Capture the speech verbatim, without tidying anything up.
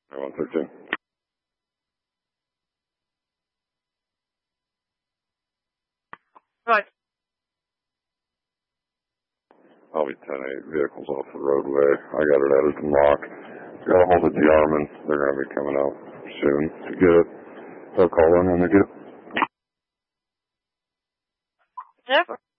one thirteen. Right. I'll be ten eight, vehicles off the roadway. I got it added to lock. Got a hold of Jarman. They're going to be coming out soon to get it. They'll call in when they get it. Never.